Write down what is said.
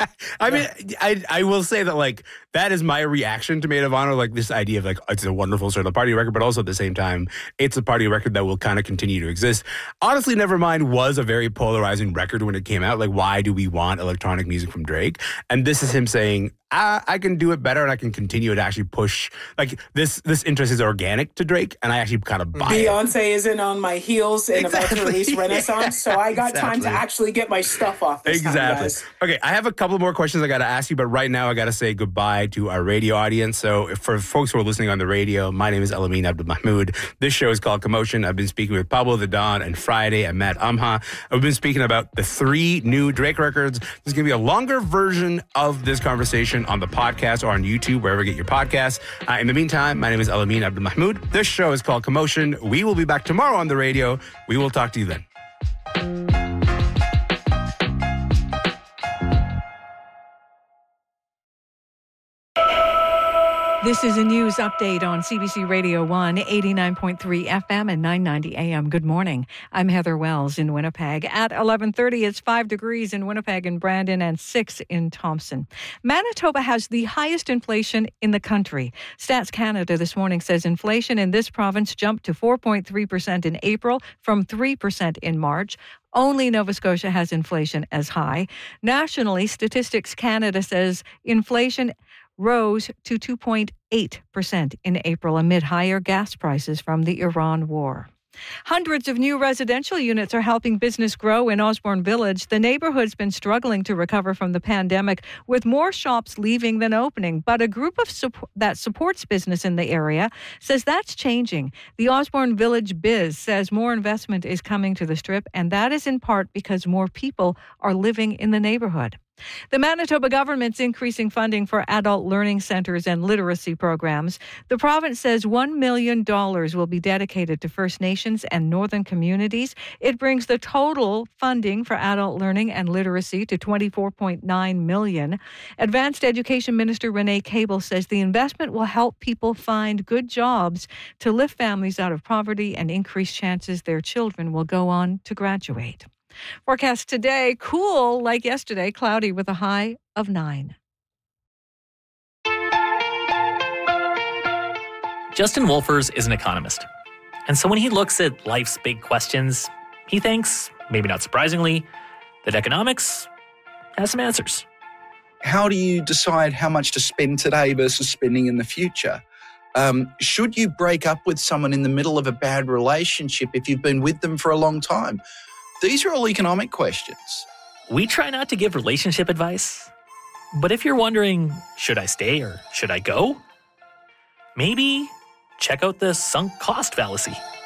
I mean, I will say that, like, that is my reaction to Maid of Honor, like, this idea of, like, it's a wonderful sort of party record, but also at the same time, it's a party record that will kind of continue to exist. Honestly, Nevermind was a very polarizing record when it came out. Like, why do we want electronic music from Drake? And this is him saying, I can do it better and I can continue to actually push. Like, this interest is organic to Drake, and I actually kind of buy it. Beyonce isn't on my heels and about to release Renaissance, so I got time to actually get my stuff off this time, guys. Okay, I have a couple more questions I got to ask you, but right now I got to say goodbye to our radio audience. So for folks who are listening on the radio, my name is Elamin Abdelmahmoud. This show is called Commotion. I've been speaking with Pablo the Don and Friday and Matt Amha. I've been speaking about the 3 new Drake records. There's going to be a longer version of this conversation on the podcast or on YouTube, wherever you get your podcasts. In the meantime, my name is Elamin Abdelmahmoud. This show is called Commotion. We will be back tomorrow on the radio. We will talk to you then. This is a news update on CBC Radio 1, 89.3 FM and 990 AM. Good morning. I'm Heather Wells in Winnipeg. At 11:30, it's 5 degrees in Winnipeg and Brandon and 6 in Thompson. Manitoba has the highest inflation in the country. Stats Canada this morning says inflation in this province jumped to 4.3% in April from 3% in March. Only Nova Scotia has inflation as high. Nationally, Statistics Canada says inflation rose to 2.8% in April amid higher gas prices from the Iran war. Hundreds of new residential units are helping business grow in Osborne Village. The neighborhood's been struggling to recover from the pandemic, with more shops leaving than opening. But a group of that supports business in the area says that's changing. The Osborne Village Biz says more investment is coming to the Strip, and that is in part because more people are living in the neighborhood. The Manitoba government's increasing funding for adult learning centres and literacy programs. The province says $1 million will be dedicated to First Nations and Northern communities. It brings the total funding for adult learning and literacy to $24.9 million. Advanced Education Minister Renee Cable says the investment will help people find good jobs to lift families out of poverty and increase chances their children will go on to graduate. Forecast today, cool like yesterday, cloudy with a high of 9. Justin Wolfers is an economist. And so when he looks at life's big questions, he thinks, maybe not surprisingly, that economics has some answers. How do you decide how much to spend today versus spending in the future? Should you break up with someone in the middle of a bad relationship if you've been with them for a long time? These are all economic questions. We try not to give relationship advice, but if you're wondering, should I stay or should I go? Maybe check out the sunk cost fallacy.